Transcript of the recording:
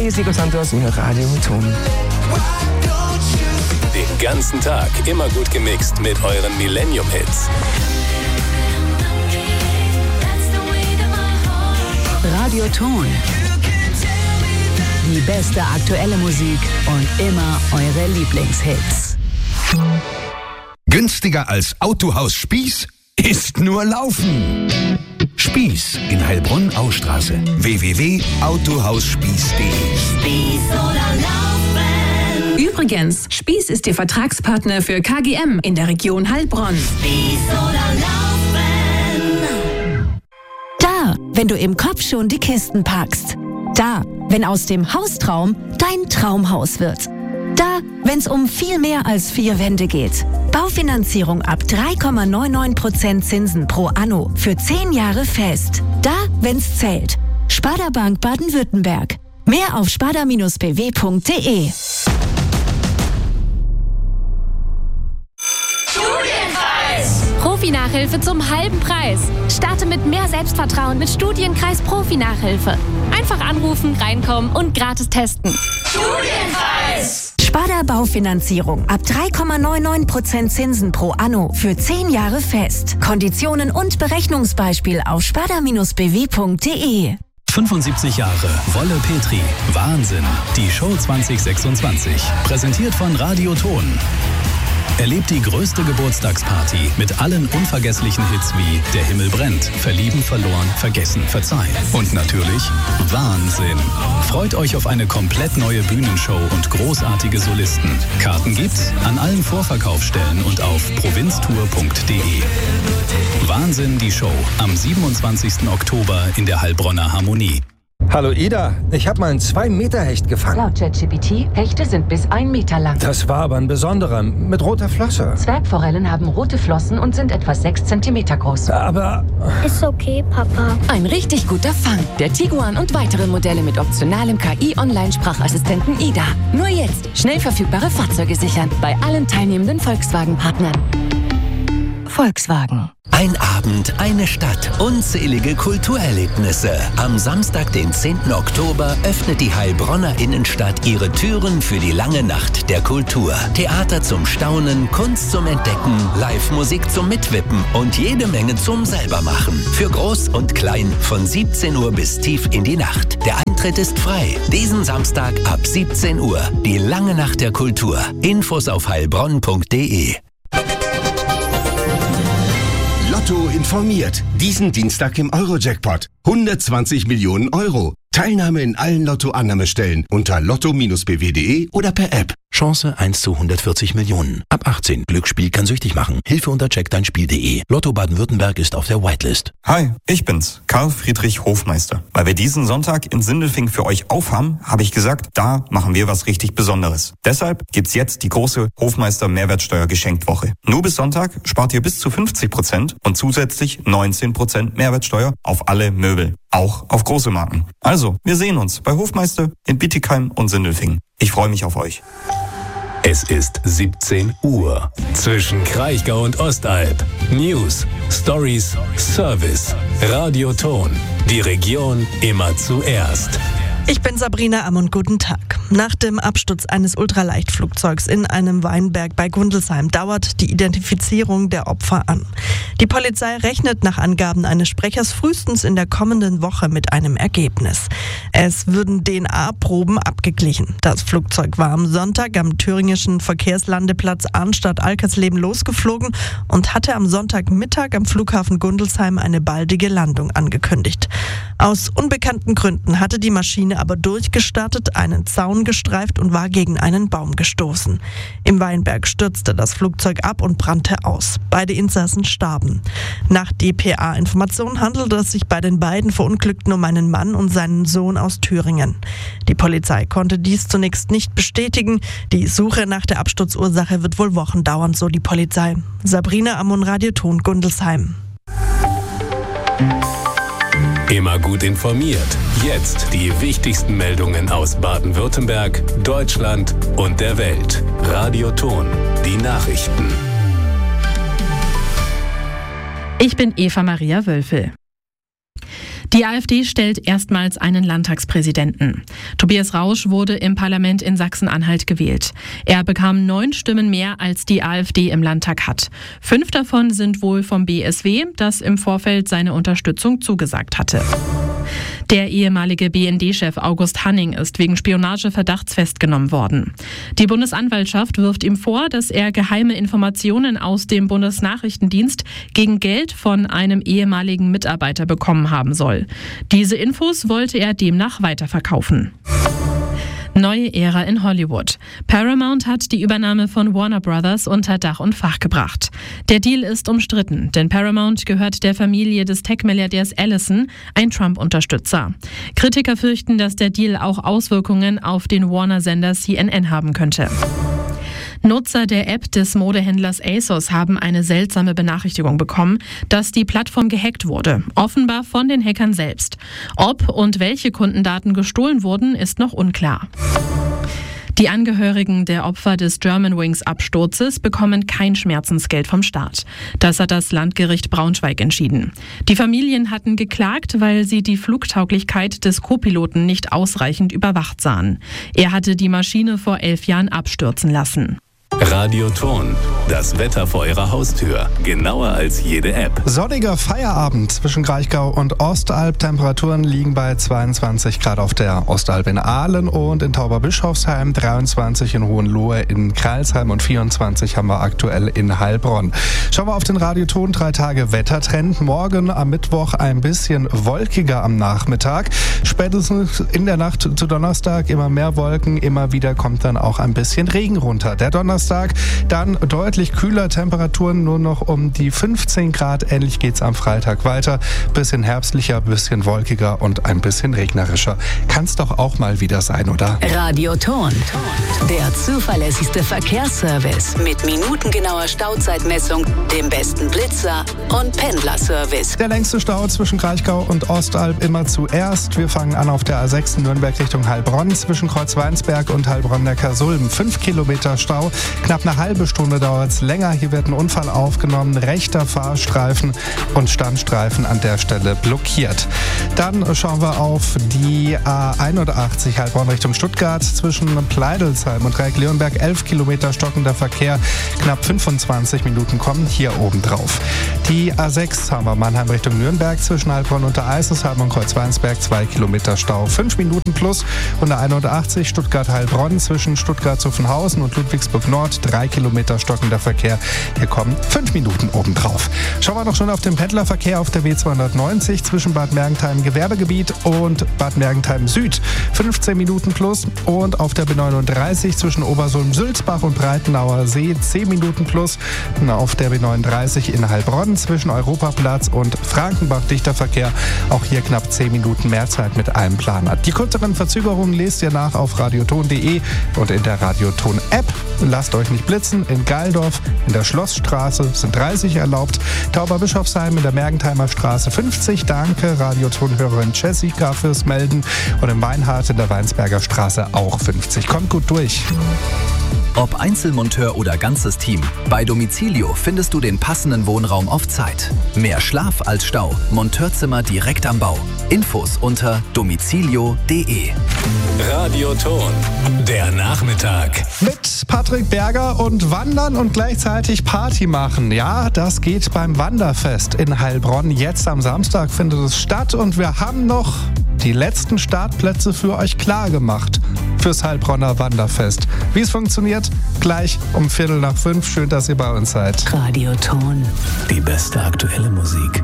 hier ist Nico Santos in Radio Ton. Den ganzen Tag immer gut gemixt mit euren Millennium-Hits. Radio Ton. Die beste aktuelle Musik und immer eure Lieblingshits. Günstiger als Autohaus Spieß ist nur Laufen. Spieß in Heilbronn-Austraße. www.autohausspieß.de. Spieß oder Laufen. Übrigens, Spieß ist Ihr Vertragspartner für KGM in der Region Heilbronn. Spieß oder Laufen. Da, wenn du im Kopf schon die Kisten packst. Da, wenn aus dem Haustraum dein Traumhaus wird. Da, wenn es um viel mehr als 4 Wände geht. Baufinanzierung ab 3,99% Zinsen pro Anno für 10 Jahre fest. Da, wenn's zählt. Sparda Bank Baden-Württemberg. Mehr auf sparda-bw.de. Profi-Nachhilfe zum halben Preis. Starte mit mehr Selbstvertrauen mit Studienkreis Profi-Nachhilfe. Einfach anrufen, reinkommen und gratis testen. Studienkreis. Sparda Baufinanzierung ab 3,99% Zinsen pro Anno für 10 Jahre fest. Konditionen und Berechnungsbeispiel auf sparda-bw.de. 75 Jahre Wolle Petri. Wahnsinn. Die Show 2026. Präsentiert von Radio Ton. Erlebt die größte Geburtstagsparty mit allen unvergesslichen Hits wie Der Himmel brennt, Verlieben, Verloren, Vergessen, Verzeihen. Und natürlich Wahnsinn. Freut euch auf eine komplett neue Bühnenshow und großartige Solisten. Karten gibt's an allen Vorverkaufsstellen und auf provinztour.de. Wahnsinn, die Show am 27. Oktober in der Heilbronner Harmonie. Hallo Ida, ich habe mal einen 2-Meter-Hecht gefangen. Laut ChatGPT, Hechte sind bis 1 Meter lang. Das war aber ein besonderer, mit roter Flosse. Zwergforellen haben rote Flossen und sind etwa 6 Zentimeter groß. Aber... Ist okay, Papa. Ein richtig guter Fang. Der Tiguan und weitere Modelle mit optionalem KI-Online-Sprachassistenten Ida. Nur jetzt schnell verfügbare Fahrzeuge sichern bei allen teilnehmenden Volkswagen-Partnern. Volkswagen. Ein Abend, eine Stadt, unzählige Kulturerlebnisse. Am Samstag, den 10. Oktober, öffnet die Heilbronner Innenstadt ihre Türen für die lange Nacht der Kultur. Theater zum Staunen, Kunst zum Entdecken, Live-Musik zum Mitwippen und jede Menge zum Selbermachen. Für Groß und Klein von 17 Uhr bis tief in die Nacht. Der Eintritt ist frei. Diesen Samstag ab 17 Uhr. Die lange Nacht der Kultur. Infos auf heilbronn.de. Lotto informiert. Diesen Dienstag im Euro-Jackpot. 120 Millionen Euro. Teilnahme in allen Lotto-Annahmestellen unter lotto-bw.de oder per App. Chance 1 zu 140 Millionen. Ab 18. Glücksspiel kann süchtig machen. Hilfe unter checkdeinspiel.de. Lotto Baden-Württemberg ist auf der Whitelist. Hi, ich bin's, Karl Friedrich Hofmeister. Weil wir diesen Sonntag in Sindelfingen für euch aufhaben, habe ich gesagt, da machen wir was richtig Besonderes. Deshalb gibt's jetzt die große Hofmeister Mehrwertsteuer Geschenkwoche. Nur bis Sonntag spart ihr bis zu 50% und zusätzlich 19% Mehrwertsteuer auf alle Möbel. Auch auf große Marken. Also, wir sehen uns bei Hofmeister in Bietigheim und Sindelfingen. Ich freue mich auf euch. Es ist 17 Uhr. Zwischen Kraichgau und Ostalb. News, Stories, Service. Radio Ton. Die Region immer zuerst. Ich bin Sabrina Ammon, guten Tag. Nach dem Absturz eines Ultraleichtflugzeugs in einem Weinberg bei Gundelsheim dauert die Identifizierung der Opfer an. Die Polizei rechnet nach Angaben eines Sprechers frühestens in der kommenden Woche mit einem Ergebnis. Es würden DNA-Proben abgeglichen. Das Flugzeug war am Sonntag am thüringischen Verkehrslandeplatz Arnstadt-Alkersleben losgeflogen und hatte am Sonntagmittag am Flughafen Gundelsheim eine baldige Landung angekündigt. Aus unbekannten Gründen hatte die Maschine aber durchgestartet, einen Zaun gestreift und war gegen einen Baum gestoßen. Im Weinberg stürzte das Flugzeug ab und brannte aus. Beide Insassen starben. Nach dpa-Informationen handelte es sich bei den beiden Verunglückten um einen Mann und seinen Sohn aus Thüringen. Die Polizei konnte dies zunächst nicht bestätigen. Die Suche nach der Absturzursache wird wohl Wochen dauern, so die Polizei. Sabrina Ammon, Radio Ton, Gundelsheim. Immer gut informiert. Jetzt die wichtigsten Meldungen aus Baden-Württemberg, Deutschland und der Welt. Radio Ton, die Nachrichten. Ich bin Eva Maria Wölfel. Die AfD stellt erstmals einen Landtagspräsidenten. Tobias Rausch wurde im Parlament in Sachsen-Anhalt gewählt. Er bekam 9 Stimmen mehr, als die AfD im Landtag hat. 5 davon sind wohl vom BSW, das im Vorfeld seine Unterstützung zugesagt hatte. Der ehemalige BND-Chef August Hanning ist wegen Spionageverdachts festgenommen worden. Die Bundesanwaltschaft wirft ihm vor, dass er geheime Informationen aus dem Bundesnachrichtendienst gegen Geld von einem ehemaligen Mitarbeiter bekommen haben soll. Diese Infos wollte er demnach weiterverkaufen. Neue Ära in Hollywood. Paramount hat die Übernahme von Warner Brothers unter Dach und Fach gebracht. Der Deal ist umstritten, denn Paramount gehört der Familie des Tech-Milliardärs Ellison, ein Trump-Unterstützer. Kritiker fürchten, dass der Deal auch Auswirkungen auf den Warner-Sender CNN haben könnte. Nutzer der App des Modehändlers ASOS haben eine seltsame Benachrichtigung bekommen, dass die Plattform gehackt wurde, offenbar von den Hackern selbst. Ob und welche Kundendaten gestohlen wurden, ist noch unklar. Die Angehörigen der Opfer des Germanwings-Absturzes bekommen kein Schmerzensgeld vom Staat. Das hat das Landgericht Braunschweig entschieden. Die Familien hatten geklagt, weil sie die Flugtauglichkeit des Co-Piloten nicht ausreichend überwacht sahen. Er hatte die Maschine vor 11 Jahren abstürzen lassen. Radio Ton, das Wetter vor Ihrer Haustür. Genauer als jede App. Sonniger Feierabend zwischen Kraichgau und Ostalb. Temperaturen liegen bei 22 Grad auf der Ostalb in Aalen und in Tauberbischofsheim, 23 in Hohenlohe, in Kreilsheim und 24 haben wir aktuell in Heilbronn. Schauen wir auf den Radio Ton 3 Tage Wettertrend. Morgen am Mittwoch ein bisschen wolkiger am Nachmittag. Spätestens in der Nacht zu Donnerstag immer mehr Wolken. Immer wieder kommt dann auch ein bisschen Regen runter. Der Donnerstag dann deutlich kühler, Temperaturen nur noch um die 15 Grad. Ähnlich geht's am Freitag weiter. Bisschen herbstlicher, bisschen wolkiger und ein bisschen regnerischer. Kann's doch auch mal wieder sein, oder? Radio Ton, der zuverlässigste Verkehrsservice mit minutengenauer Stauzeitmessung, dem besten Blitzer und Pendlerservice. Der längste Stau zwischen Kraichgau und Ostalb immer zuerst. Wir fangen an auf der A6 Nürnberg Richtung Heilbronn zwischen Kreuzweinsberg und Heilbronn-Neckarsulm. 5 Kilometer Stau. Knapp eine halbe Stunde dauert es länger. Hier wird ein Unfall aufgenommen. Rechter Fahrstreifen und Standstreifen an der Stelle blockiert. Dann schauen wir auf die A81 Heilbronn Richtung Stuttgart zwischen Pleidelsheim und Reik-Leonberg. 11 Kilometer stockender Verkehr. Knapp 25 Minuten kommen hier oben drauf. Die A6 haben wir Mannheim Richtung Nürnberg zwischen Heilbronn und der Eisesheim und Kreuzweinsberg. 2 Kilometer Stau. 5 Minuten plus. Und der 81 Stuttgart-Heilbronn zwischen Stuttgart-Zuffenhausen und Ludwigsburg Nord, 3 Kilometer stockender Verkehr. Hier kommen 5 Minuten obendrauf. Schauen wir noch schon auf den Pendlerverkehr auf der W290 zwischen Bad Mergentheim Gewerbegebiet und Bad Mergentheim Süd. 15 Minuten plus. Und auf der B39 zwischen Obersulm-Sülzbach und Breitenauer See 10 Minuten plus. Und auf der B39 in Heilbronn zwischen Europaplatz und Frankenbach dichter Verkehr. Auch hier knapp 10 Minuten mehr Zeit mit einem Planer. Die kürzeren Verzögerungen lest ihr nach auf radioton.de und in der Radioton-App. Lasst euch nicht blitzen. In Geildorf in der Schlossstraße sind 30 erlaubt. Tauberbischofsheim in der Mergentheimer Straße 50. Danke, Radiotonhörerin Jessica fürs Melden. Und in Weinhardt in der Weinsberger Straße auch 50. Kommt gut durch. Ob Einzelmonteur oder ganzes Team, bei Domicilio findest du den passenden Wohnraum auf Zeit. Mehr Schlaf als Stau. Monteurzimmer direkt am Bau. Infos unter domicilio.de. Radio Ton, der Nachmittag. Mit Patrick Berger und Wandern und gleichzeitig Party machen. Ja, das geht beim Wanderfest in Heilbronn. Jetzt am Samstag findet es statt und wir haben noch die letzten Startplätze für euch klar gemacht fürs Heilbronner Wanderfest. Wie es funktioniert, gleich um 4:45. Schön, dass ihr bei uns seid. Radio Ton. Die beste aktuelle Musik.